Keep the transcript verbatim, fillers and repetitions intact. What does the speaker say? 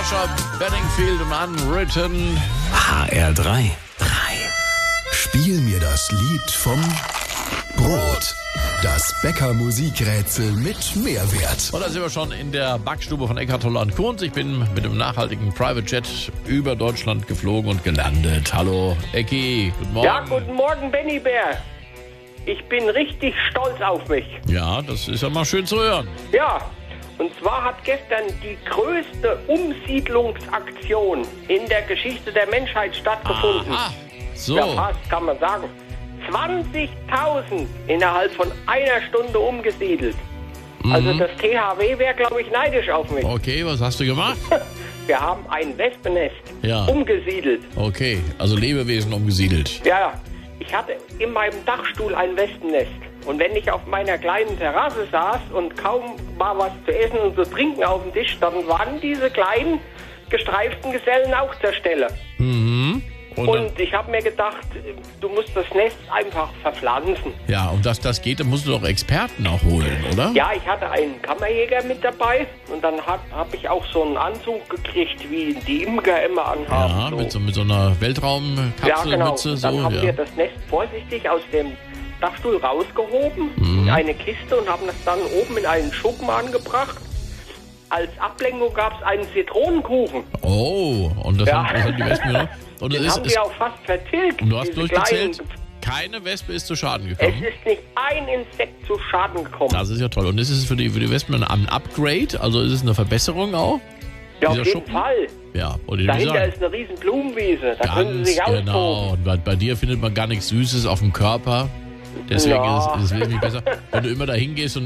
Sascha Bedingfield und Unwritten. H R drei. Spiel mir das Lied vom Brot. Das Bäcker-Musikrätsel mit Mehrwert. Und da sind wir schon in der Backstube von Eckart Tolle und Kunz. Ich bin mit einem nachhaltigen Private Jet über Deutschland geflogen und gelandet. Hallo, Ecki, guten Morgen. Ja, guten Morgen, Benny Bär. Ich bin richtig stolz auf mich. Ja, das ist ja mal schön zu hören. Ja, und zwar hat gestern die größte Umsiedlungsaktion in der Geschichte der Menschheit stattgefunden. Aha, so. Ja, fast, kann man sagen. zwanzigtausend innerhalb von einer Stunde umgesiedelt. Mhm. Also das T H W wäre, glaube ich, neidisch auf mich. Okay, was hast du gemacht? Wir haben ein Wespennest Ja. umgesiedelt. Okay, also Lebewesen umgesiedelt. Ja, ich hatte in meinem Dachstuhl ein Wespennest. Und wenn ich auf meiner kleinen Terrasse saß und kaum war was zu essen und zu trinken auf dem Tisch, dann waren diese kleinen gestreiften Gesellen auch zur Stelle. Mhm. Und, dann, Und ich habe mir gedacht, du musst das Nest einfach verpflanzen. ja, und dass das geht, dann musst du doch Experten auch holen, oder? Ja, ich hatte einen Kammerjäger mit dabei und dann habe hab ich auch so einen Anzug gekriegt, wie die Imker immer anhaben. Ja, so. mit, so, mit so einer Ja, Weltraumkapselmütze. genau. So, Dann haben ja. wir das Nest vorsichtig aus dem Dachstuhl rausgehoben, Mhm. in eine Kiste und haben das dann oben in einen Schuppen angebracht. Als Ablenkung gab es einen Zitronenkuchen. Oh, und das, Ja. haben, das haben die Wespen genommen. Und, Den es ist, haben es, wir auch fast vertilgt. und du hast diese durchgezählt, kleinen- keine Wespe ist zu Schaden Es gekommen. ist nicht ein Insekt zu Schaden gekommen. Das ist ja toll. Und ist es für die, für die Wespen ein Upgrade? Also ist es eine Verbesserung auch? ja, auf dieser jeden Schuppen? Fall. Ja, wollte ich nicht Dahinter sagen. ist eine riesen Blumenwiese. Da können Ganz Sie sich austoben. genau. Und bei, bei dir findet man gar nichts Süßes auf dem Körper. Deswegen Ja. ist es ist wesentlich besser, wenn du immer dahin gehst und